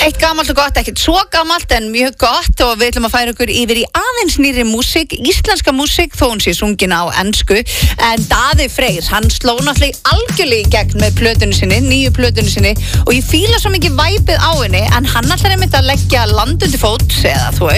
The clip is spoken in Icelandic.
Eitt gamalt og gott, ekkert svo gamalt en mjög gott og við ætlum að færa ykkur yfir í aðeins nýrri músík, íslenska músík þó hún sé sungin á ensku. En Daði Freyr, hann sló náttúrulega algjörlega í gegn með plötunni sinni, nýju plötunni sinni og ég fíla svo mikið væpið á henni en hann ætlar einmitt að leggja land undir fót eða þú